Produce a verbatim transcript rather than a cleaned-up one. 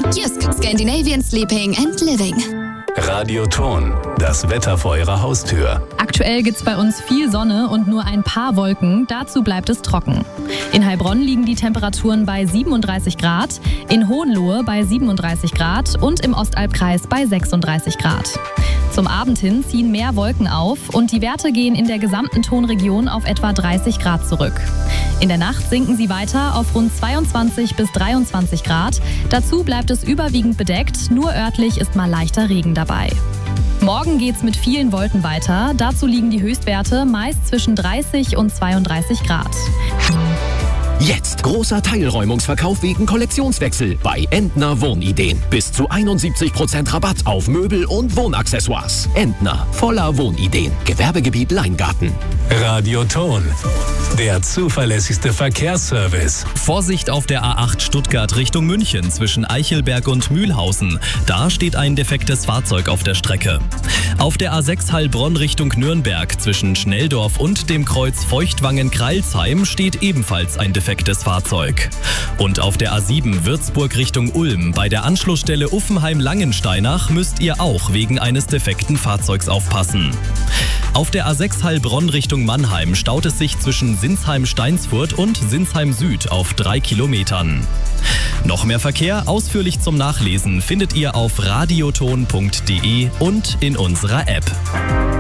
Jysk, Scandinavian Sleeping and Living. Radioton, das Wetter vor Ihrer Haustür. Aktuell gibt's bei uns viel Sonne und nur ein paar Wolken. Dazu bleibt es trocken. In Heilbronn liegen die Temperaturen bei siebenunddreißig Grad, in Hohenlohe bei siebenunddreißig Grad und im Ostalbkreis bei sechsunddreißig Grad. Zum Abend hin ziehen mehr Wolken auf und die Werte gehen in der gesamten Tonregion auf etwa dreißig Grad zurück. In der Nacht sinken sie weiter auf rund zweiundzwanzig bis dreiundzwanzig Grad. Dazu bleibt es überwiegend bedeckt, nur örtlich ist mal leichter Regen dabei. Morgen geht's mit vielen Wolken weiter. Dazu liegen die Höchstwerte meist zwischen dreißig und zweiunddreißig Grad. Jetzt großer Teilräumungsverkauf wegen Kollektionswechsel bei Entner Wohnideen. Bis zu einundsiebzig Prozent Rabatt auf Möbel und Wohnaccessoires. Entner, voller Wohnideen. Gewerbegebiet Leingarten. Radioton, der zuverlässigste Verkehrsservice. Vorsicht auf der A acht Stuttgart Richtung München zwischen Eichelberg und Mühlhausen. Da steht ein defektes Fahrzeug auf der Strecke. Auf der A sechs Heilbronn Richtung Nürnberg zwischen Schnelldorf und dem Kreuz Feuchtwangen-Kreilsheim steht ebenfalls ein defektes Fahrzeug. Und auf der A sieben Würzburg Richtung Ulm bei der Anschlussstelle Uffenheim-Langensteinach müsst ihr auch wegen eines defekten Fahrzeugs aufpassen. Auf der A sechs Heilbronn Richtung Mannheim staut es sich zwischen Sinsheim-Steinsfurt und Sinsheim-Süd auf drei Kilometern. Noch mehr Verkehr ausführlich zum Nachlesen findet ihr auf radioton punkt de und in unserer App.